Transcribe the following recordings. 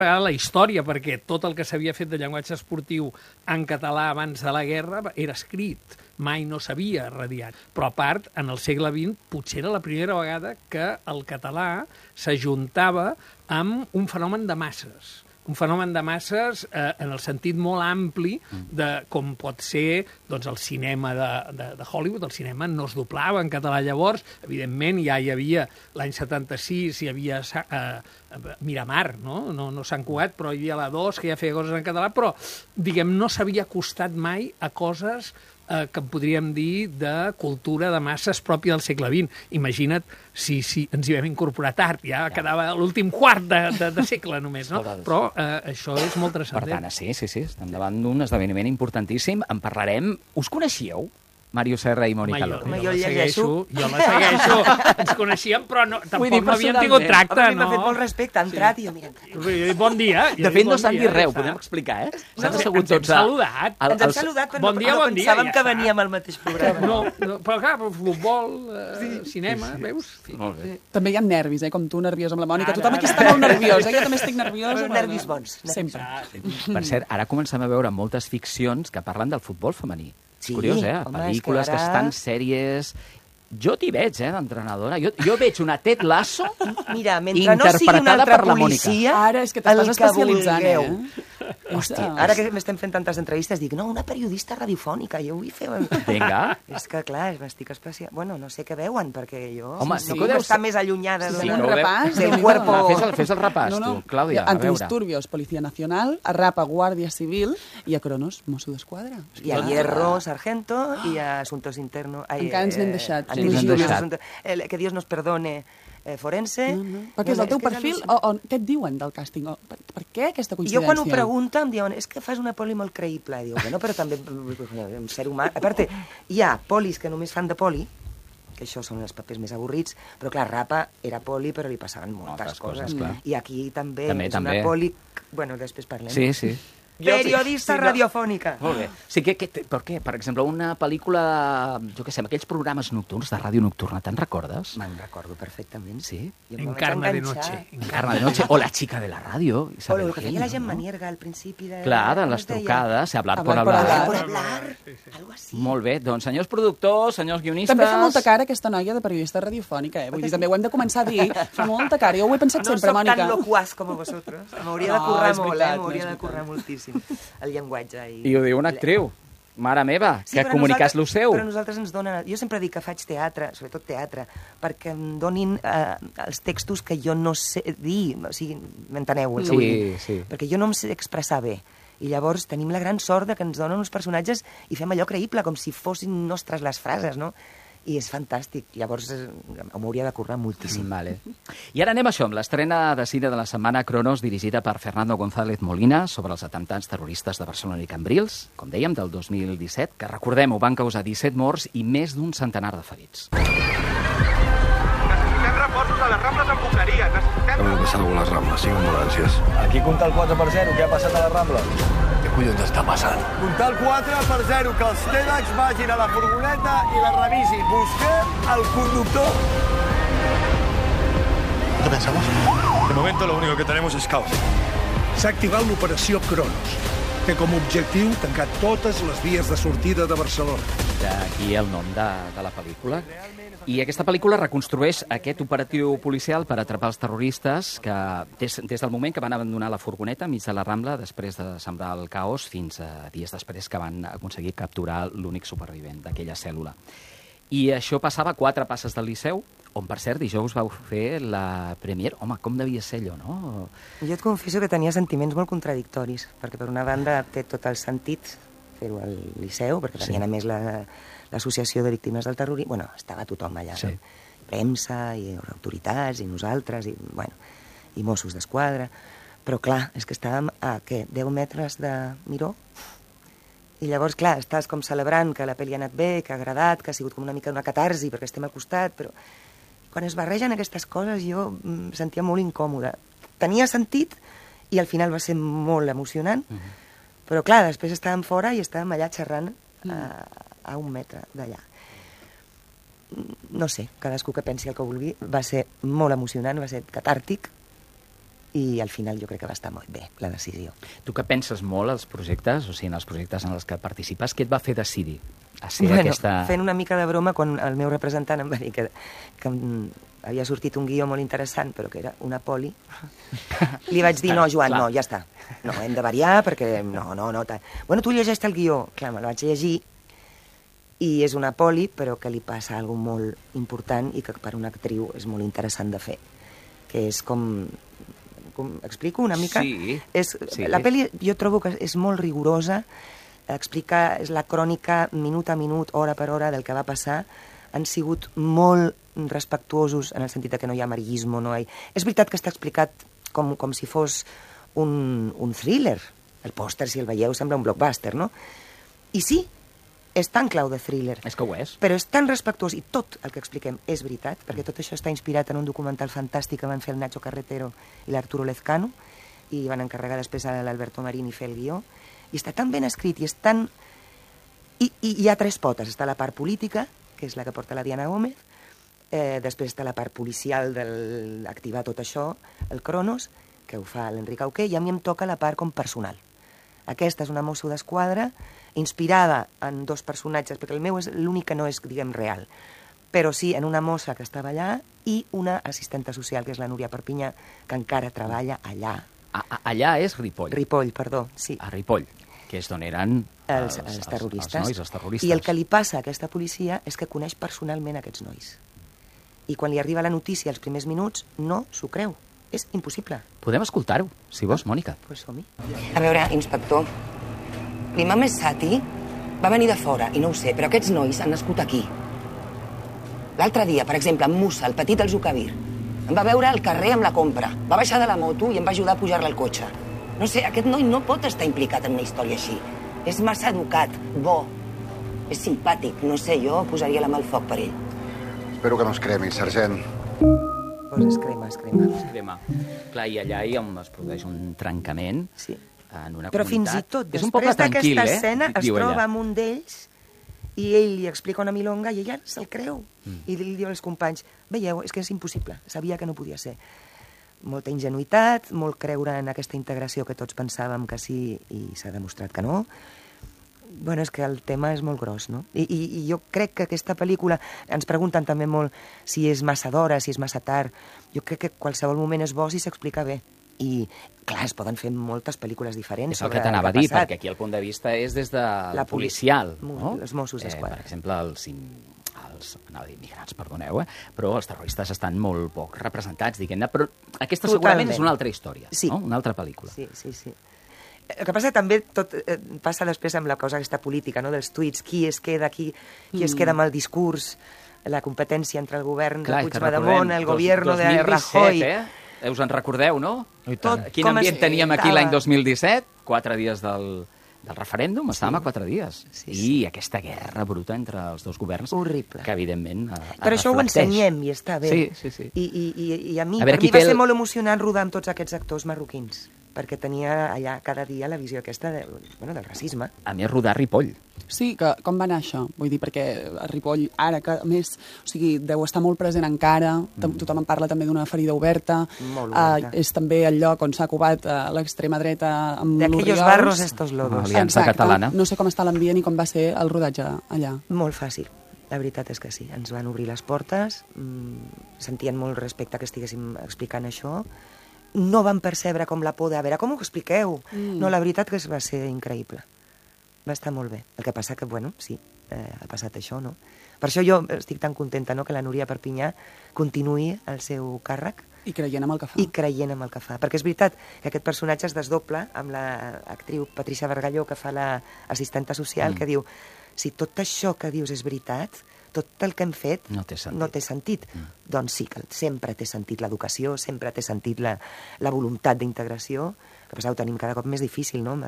la història, perquè tot el que s'havia fet de llenguatge esportiu en català abans de la guerra era escrit, mai no s'havia radiat. Però a part, en el segle XX, potser era la primera vegada que el català s'ajuntava amb un fenomen de masses. Un fenomen de masses en el sentit molt ampli de com pot ser doncs, el cinema de Hollywood. El cinema no es doblava en català llavors. Evidentment, ja hi havia l'any 76, hi havia Miramar, no Sant Cugat, però hi havia la 2, que ja feia coses en català, però, diguem, no s'havia acostat mai a coses que en podríem dir de cultura de masses pròpia del segle XX. Imagina't si ens hi vam incorporar tard, ja quedava l'últim quart de segle només, no? Però això és molt transcendent. Per tant, sí, estem davant d'un esdeveniment importantíssim. En parlarem. Us coneixíeu? Màrius Serra i Mònica López. Jo la segueixo. Ens coneixíem, però tampoc no havíem tingut tracte. M'ha fet molt respecte, ha entrat i jo, mira... Bon dia. De fet, no s'han dit res, podem explicar, S'han assegut tots Ens hem saludat, però no pensàvem que veníem al mateix programa. No, però clar, futbol, cinema, veus? Molt bé. També hi ha nervis, com tu, nerviós amb la Mònica. Tothom aquí està molt nerviós, jo també estic nerviosa. Nervis bons. Sempre. Per cert, ara comencem a veure moltes ficcions que parlen del futbol femení. Sí, curiós, pel·lícules que estan sèries... Jo t'hi veig, d'entrenadora. Jo veig una Ted Lasso interpretada per la Mònica. Ara és que t'estàs especialitzant, Hòstia, ara que m'estem fent tantes entrevistes, dic, no, una periodista radiofònica, jo vull fer... Vinga. És que, clar, m'estic especial... Bueno, no sé què veuen, perquè jo... Home, segur que està més allunyada un repàs del cuerpo... Fes el repàs, tu, Clàudia, a veure. Antidisturbios, Policía Nacional, a Rapa, Guàrdia Civil, i a Cronos, Mosso d'Esquadra. I a Hierro, Sargento, i a Asuntos Internos... Encara ens n'hem deixat. Que Dios nos perdone... forense... Perquè és el teu perfil, o què et diuen del càsting? Per què aquesta coincidència? Jo quan ho pregunto em diuen, és que fas una poli molt creïble. Diu, bueno, però també un ser humà... A part, hi ha polis que només fan de poli, que això són els papers més avorrits, però clar, Rapa era poli, però li passaven moltes coses. I aquí també és una poli... Bueno, després parlem. Sí. Periodista radiofònica. Molt bé. Sí, per què? Per exemple, una pel·lícula, jo què sé, aquells programes nocturns de ràdio nocturna, te'n recordes? Me'n recordo perfectament. Sí? Encarna de noche. Encarna de noche. O La chica de la ràdio. O el que feia la gent Manierga al principi. Clar, de les trucades, hablar por hablar. Por hablar, algo así. Molt bé, doncs senyors productors, senyors guionistes... També fa molta cara aquesta noia de periodista radiofònica, Vull dir, també ho hem de començar a dir. Fa molta cara, jo ho he pensat sempre, Mònica. No soc tan loquaz com vosotros. M'hauria de currar molt, m'hauria de currar moltíssim el llenguatge. I ho diu una actriu. Mare meva, que comunicàs lo seu. Però nosaltres ens donen... Jo sempre dic que faig teatre, sobretot teatre, perquè em donin els textos que jo no sé dir. O sigui, m'enteneu? Sí. Perquè jo no em sé expressar bé. I llavors tenim la gran sort de que ens donen uns personatges i fem allò creïble, com si fossin nostres les frases, no? I és fantàstic. Llavors m'hauria de currar moltíssim. Vale. I ara anem a això, amb l'estrena de cine de la setmana Cronos, dirigida per Fernando González Molina, sobre els atemptats terroristes de Barcelona i Cambrils, com dèiem, del 2017, que recordem-ho, van causar 17 morts i més d'un centenar de ferits. Necessitem reforços a les Rambles amb bucleria. Acaba de passar alguna les Rambles, 5 ambulàncies. Aquí compta el 4/0, què ha passat a les Rambles? Què collons està passant? Comptar el 4/0, que els TEDx vagin a la furgoneta i la revisin. Busquem el conductor. ¿Qué pensamos? De momento lo único que tenemos es caos. S'ha activat l'operació Cronos. Té com a objectiu tancar totes les vies de sortida de Barcelona. D'aquí el nom de la pel·lícula. I aquesta pel·lícula reconstrueix aquest operatiu policial per atrapar els terroristes que, des del moment que van abandonar la furgoneta enmig de la Rambla, després de sembrar el caos, fins a dies després que van aconseguir capturar l'únic supervivent d'aquella cèl·lula. I això passava a 4 passes del Liceu, on, per cert, dijous vau fer la premiere. Home, com devia ser allò, no? Jo et confesso que tenia sentiments molt contradictoris, perquè per una banda té tot el sentit fer-ho al Liceu, perquè tenien a més l'Associació de Víctimes del Terrorisme. Bueno, estava tothom allà, no? Premsa, i autoritats, i nosaltres, i Mossos d'Esquadra. Però clar, és que estàvem a, 10 metres de Miró? I llavors, clar, estàs com celebrant que la pel·li ha anat bé, que ha agradat, que ha sigut com una mica una catarsi, perquè estem al costat, però quan es barregen aquestes coses jo em sentia molt incòmoda. Tenia sentit i al final va ser molt emocionant, però clar, després estàvem fora i estàvem allà xerrant a 1 metre d'allà. No sé, cadascú que pensi el que vulgui, va ser molt emocionant, va ser catàrtic, i al final jo crec que va estar molt bé, la decisió. Tu que penses molt als projectes, o sigui, en els projectes en els que participes, què et va fer decidir a ser aquesta... Fent una mica de broma, quan el meu representant em va dir que havia sortit un guió molt interessant, però que era una poli, li vaig dir, no, Joan, no, ja està. No, hem de variar, perquè no. Bueno, tu llegeix el guió. Clar, me el vaig llegir, i és una poli, però que li passa alguna molt important i que per una actriu és molt interessant de fer, que és com explico una mica? Sí. La pel·li jo trobo que és molt rigorosa, és la crònica minut a minut, hora per hora del que va passar. Han sigut molt respectuosos en el sentit que no hi ha amarillismo, no hi... És veritat que està explicat com si fos un thriller. El pòster, si el veieu, sembla un blockbuster, no? I sí, és tan clau de thriller. És que ho és. Però és tan respectuós, i tot el que expliquem és veritat, perquè tot això està inspirat en un documental fantàstic que van fer el Nacho Carretero i l'Arturo Lezcano, i van encarregar després a l'Alberto Marini fer el guió, i està tan ben escrit, i és tan... I hi ha tres potes. Està la part política, que és la que porta la Diana Gómez, després està la part policial d'activar tot això, el Cronos, que ho fa l'Enric Auqué, i a mi em toca la part com personal. Aquesta és una mosso d'esquadra inspirada en dos personatges, perquè el meu és l'únic que no és, diguem, real, però sí en una mossa que estava allà i una assistenta social, que és la Núria Perpinyà, que encara treballa allà. Allà és Ripoll. Ripoll, perdó, sí. A Ripoll, que és d'on eren els terroristes. Els nois, els terroristes. I el que li passa a aquesta policia és que coneix personalment aquests nois. I quan li arriba la notícia als primers minuts, no s'ho creu. És impossible. Podem escoltar-ho, si vols, Mònica. Pues som-hi. A veure, inspector, l'imam Sati va venir de fora, i no ho sé, però aquests nois han nascut aquí. L'altre dia, per exemple, en Musa, el petit del Zucavir, em va veure al carrer amb la compra. Va baixar de la moto i em va ajudar a pujar-la al cotxe. No sé, aquest noi no pot estar implicat en una història així. És massa educat, bo, és simpàtic. No sé, jo posaria la mà al foc per ell. Espero que no es cremi, sergent. Pues es crema. Es crema. Clar, i allà es produeix un trencament sí. En una però comunitat. Fins i tot, és un poble tranquil, d'aquesta escena es troba ella. amb un d'ells i ell li explica una milonga i ella se'l creu. I li diu als companys, veieu, és que és impossible, sabia que no podia ser. Molta ingenuïtat, molt creure en aquesta integració que tots pensàvem que sí i s'ha demostrat que no. Bueno, és que el tema és molt gros, no? I jo crec que aquesta pel·lícula, ens pregunten també molt si és massa d'hora, si és massa tard. Jo crec que qualsevol moment és bo si s'explica bé. I, clar, es poden fer moltes pel·lícules diferents. És el que t'anava a dir, perquè aquí el punt de vista és des de la policial, no? Els Mossos d'Esquadra. Per exemple, anava a dir migrants, perdoneu, però els terroristes estan molt poc representats, diguem-ne, però aquesta segurament és una altra història, no? Una altra pel·lícula. Sí. El que passa també tot passa després amb la cosa aquesta política, no? Dels tuits, qui es queda aquí, qui es queda amb el discurs, la competència entre el govern de Puigdemont, el govern de Rajoy... Us en recordeu, no? Quin ambient teníem aquí l'any 2017? 4 dies del referèndum, estàvem a 4 dies. I aquesta guerra bruta entre els dos governs... Horrible. Que, evidentment, però això ho ensenyem i està bé. Sí. I a mi, per mi va ser molt emocionant rodar amb tots aquests actors marroquins, perquè tenia allà cada dia la visió aquesta del racisme. A més, rodar Ripoll. Sí, que com va anar això? Vull dir, perquè a Ripoll, ara que a més, o sigui, deu estar molt present encara, tothom en parla també d'una ferida oberta, és també el lloc on s'ha covat l'extrema dreta amb l'Orriols. D'aquells barros estos lodos. Aliança Catalana. No sé com està l'ambient i com va ser el rodatge allà. Molt fàcil. La veritat és que sí. Ens van obrir les portes, sentien molt respecte que estiguéssim explicant això, no van percebre com la por de... A veure, com ho expliqueu? No, la veritat que va ser increïble. Va estar molt bé. El que passa que, bueno, sí, ha passat això, no? Per això jo estic tan contenta, no?, que la Núria Perpinyà continuï el seu càrrec. I creient en el que fa. I creient en el que fa. Perquè és veritat que aquest personatge es desdobla amb l'actriu Patricia Bargalló, que fa l'assistenta social, que diu, si tot això que dius és veritat, tot el que hem fet no té sentit. Doncs sí, que sempre té sentit l'educació, sempre té sentit la voluntat d'integració. El que passa, ho tenim cada cop més difícil, no?, amb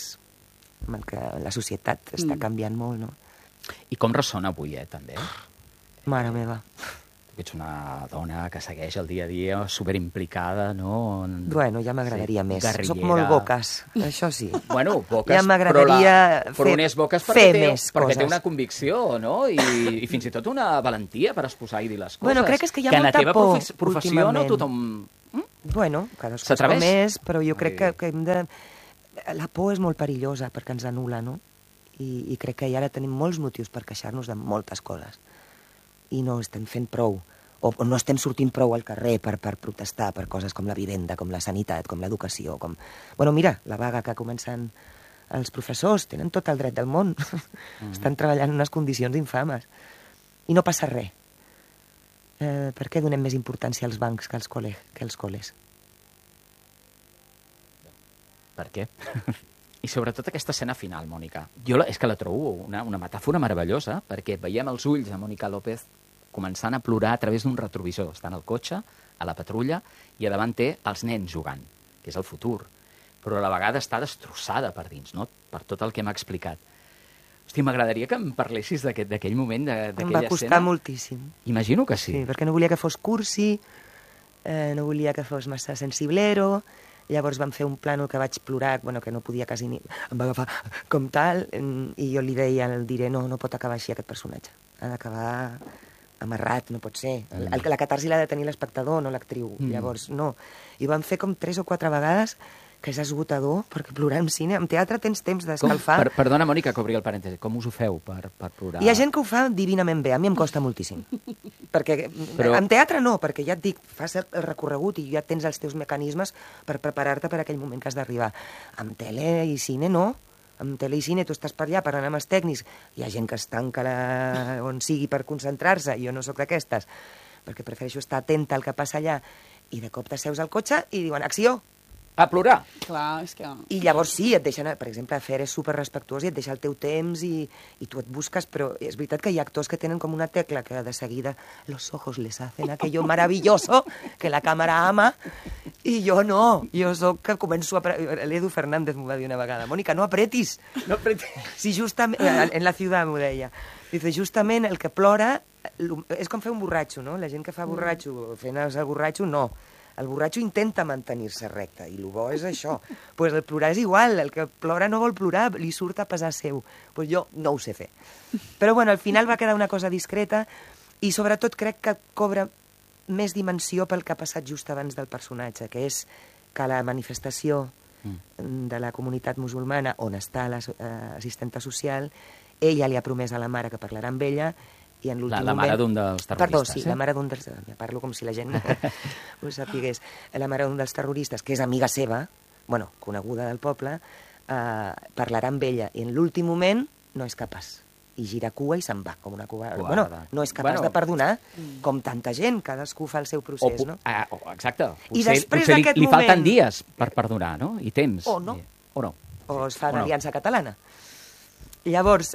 el que la societat està canviant molt, no? I com ressona avui, també? Mare meva. Tu ets una dona que segueix el dia a dia superimplicada, no? Bueno, ja m'agradaria més. Soc molt boques, això sí. Bueno, boques, ja m'agradaria però on és boques fer més coses. Perquè té una convicció, no? I fins i tot una valentia per exposar i dir les coses. Bueno, crec que és que hi ha molta por professió, no tothom... Bueno, cadascú com és, però jo crec que hem de... La por és molt perillosa perquè ens anul·la, no? I crec que ara tenim molts motius per queixar-nos de moltes coses. I no estem fent prou. O no estem sortint prou al carrer per protestar per coses com la vivenda, com la sanitat, com l'educació, com... Bueno, mira, la vaga que comencen els professors, tenen tot el dret del món. Estan treballant en unes condicions infames. I no passa res. Per què donem més importància als bancs que als col·les? Per què? I sobretot aquesta escena final, Mònica. Jo és que la trobo una metàfora meravellosa, perquè veiem els ulls de Mònica López començant a plorar a través d'un retrovisor. Està en el cotxe, a la patrulla, i a davant té els nens jugant, que és el futur. Però a la vegada està destrossada per dins, no? Per tot el que m'ha explicat. Hosti, m'agradaria que em parlessis d'aquell moment, d'aquella escena. Em va costar moltíssim. Imagino que sí. Sí, perquè no volia que fos cursi, no volia que fos massa sensiblero, llavors vam fer un plànol que vaig plorar, bueno, que no podia quasi ni... Em va agafar com tal, i jo li deia, diré, no pot acabar així aquest personatge. Ha d'acabar amarrat, no pot ser. La catarsi l'ha de tenir l'espectador, no l'actriu. Llavors, no. I ho vam fer com 3 o 4 vegades, que és esgotador, perquè plorar en cine... En teatre tens temps d'escalfar. Perdona, Mònica, que obri el parèntesi. Com us ho feu per plorar? Hi ha gent que ho fa divinament bé. A mi em costa moltíssim. Perquè en teatre no, perquè ja et dic, fas el recorregut i ja tens els teus mecanismes per preparar-te per aquell moment que has d'arribar. Amb tele i cine no. Amb tele i cine tu estàs per allà parlant amb els tècnics. Hi ha gent que es tanca on sigui per concentrar-se. Jo no sóc d'aquestes, perquè prefereixo estar atenta al que passa allà. I de cop t'asseus al cotxe i diuen, acció! A plorar. Clar, és que... I llavors sí, et deixen, per exemple, Fer és superrespectuós i et deixa el teu temps i tu et busques, però és veritat que hi ha actors que tenen com una tecla que de seguida los ojos les hacen aquello maravilloso que la càmera ama i jo no. Jo sóc que començo a... L'Edu Fernández m'ho va dir una vegada. Mònica, no apretis. No apretis. Si justament... En La ciutat m'ho deia. Dice, justament el que plora... És com fer un borratxo, no? La gent que fa borratxo, fent el borratxo, no. El borratxo intenta mantenir-se recte, i el bo és això. Pues el plorar és igual, el que plora no vol plorar, li surt a pesar seu. Pues jo no ho sé fer. Però bueno, al final va quedar una cosa discreta, i sobretot crec que cobra més dimensió pel que ha passat just abans del personatge, que és que la manifestació de la comunitat musulmana, on està l'assistenta social, ella li ha promès a la mare que parlarà amb ella, i en l'últim moment... La mare d'un dels terroristes. Perdó, sí, la mare d'un dels... Ja parlo com si la gent ho sapigués. La mare d'un dels terroristes, que és amiga seva, bueno, coneguda del poble, parlarà amb ella, i en l'últim moment no és capaç. I gira cua i se'n va, com una cua... Bueno, no és capaç de perdonar, com tanta gent, cadascú fa el seu procés, no? Exacte. I després d'aquest moment... Li falten dies per perdonar, no? I temps. O no. O no. O es fa l'Aliança Catalana. Llavors,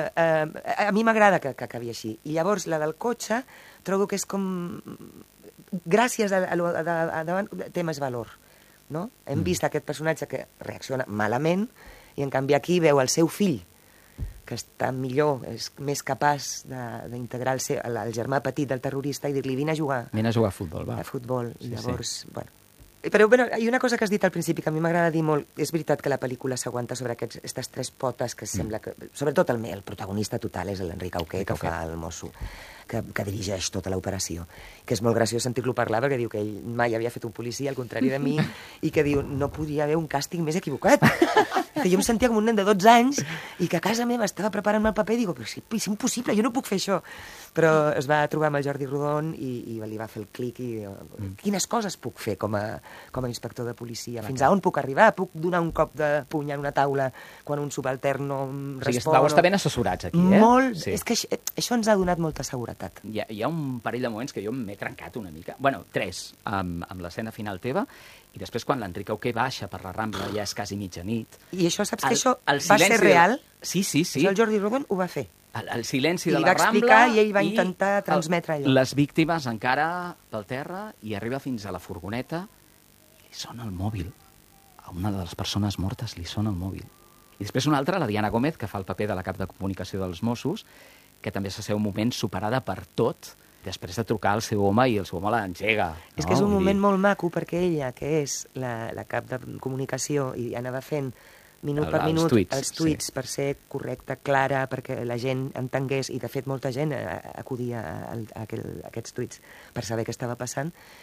a mi m'agrada que acabi així. I llavors, la del cotxe, trobo que és com... Gràcies a davant té més valor, no? Hem vist aquest personatge que reacciona malament i, en canvi, aquí veu el seu fill, que està millor, és més capaç d'integrar el germà petit del terrorista i dir-li, vine a jugar. Vine a jugar a futbol, va. A futbol. I llavors, bueno... Però, bueno, hi ha una cosa que has dit al principi que a mi m'agrada dir molt. És veritat que la pel·lícula s'aguanta sobre aquestes 3 potes que sembla que... Sobretot el protagonista total és l'Enric Auqué, que fa el mosso, que dirigeix tota l'operació. Que és molt graciós sentir-lo parlar, perquè diu que ell mai havia fet un policia, al contrari de mi, i que diu, no podia haver un càsting més equivocat. Que jo em sentia com un nen de 12 anys i que a casa meva estava preparant-me el paper i dic, però és impossible, jo no puc fer això. Però es va trobar amb el Jordi Rodon i li va fer el clic i quines coses puc fer com a inspector de policia? Fins a on puc arribar? Puc donar un cop de puny en una taula quan un subaltern no respon? Vau estar ben assessorats aquí, eh? Molt. Sí. És que això ens ha donat molta seguretat. Hi ha un parell de moments que jo m'he trencat una mica. Bueno, 3, amb l'escena final teva, i després quan l'Enric Auqué baixa per la Rambla ja és quasi mitjanit. I això, saps que això va ser real? Sí. Això el Jordi Rodon ho va fer. El silenci de la Rambla... I va explicar i ell va intentar transmetre allò. Les víctimes encara pel terra i arriba fins a la furgoneta i li sona el mòbil. A una de les persones mortes li sona el mòbil. I després una altra, la Diana Gómez, que fa el paper de la cap de comunicació dels Mossos, que també s'ha un moment superada per tot, després de trucar al seu home i el seu home l'engega. És que és un moment molt maco perquè ella, que és la cap de comunicació i anava fent minut per minut els tuits per ser correcta, clara, perquè la gent entengués, i de fet molta gent acudia a aquests tuits per saber què estava passant,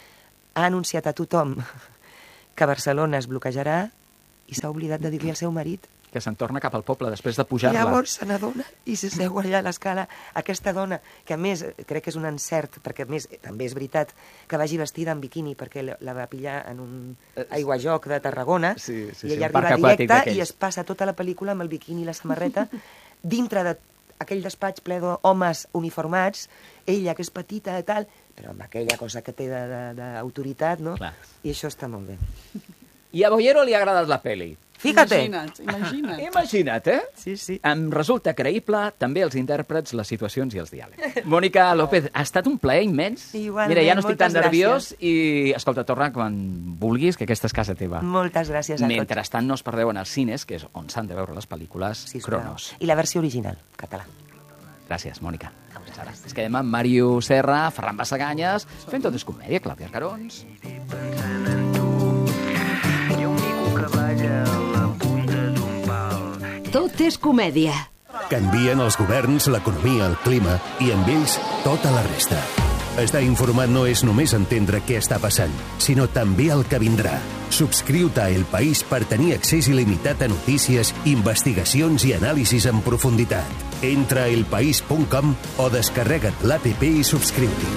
ha anunciat a tothom que Barcelona es bloquejarà i s'ha oblidat de dir-li al seu marit. Que se'n torna cap al poble després de pujar-la. Llavors se n'adona i s'asseu allà a l'escala. Aquesta dona, que a més crec que és un encert, perquè a més també és veritat que vagi vestida en biquini, perquè la va pillar en un aiguajoc de Tarragona, i ella arriba directa i es passa tota la pel·lícula amb el biquini i la samarreta dintre d'aquell despatx ple d'homes uniformats, ella que és petita i tal, però amb aquella cosa que té d'autoritat, no? Clar. I això està molt bé. I a Boyero li ha agradat la pel·li. Fíjate. Imagina't, eh? Sí, sí. Em resulta creïble també els intèrprets, les situacions i els diàlegs. Mònica López, ha estat un plaer immens. Igualment, mira, ja no estic tan nerviós gràcies. I, escolta, torna quan vulguis, que aquesta és casa teva. Moltes gràcies a tots. Mentrestant, no us perdeu en els cines, que és on s'han de veure les pel·lícules, Cronos. I la versió original, català. Gràcies, Mònica. Ens quedem amb Màriu Serra, Ferran Bassaganyes, fent tot és comèdia, Clàudia Arcarons. Tot és comèdia. Canvien els governs, l'economia, el clima i amb ells tota la resta. Estar informat no és només entendre què està passant, sinó també el que vindrà. Subscriu-te a El País per tenir accés il·limitat a notícies, investigacions i anàlisis en profunditat. Entra a elpaís.com o descarrega't l'APP i subscriu-t'hi.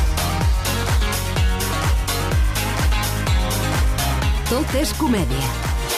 Tot és comèdia.